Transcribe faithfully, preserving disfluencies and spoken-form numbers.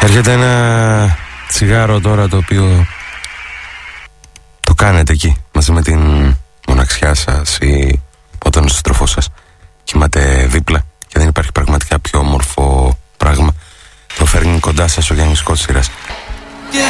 Έρχεται ένα τσιγάρο τώρα το οποίο το κάνετε εκεί μαζί με την μοναξιά σας ή όταν ο σύντροφός σας κοιμάται δίπλα και δεν υπάρχει πραγματικά πιο όμορφο πράγμα. Το φέρνει κοντά σας ο Γιάννης Κότσιρας.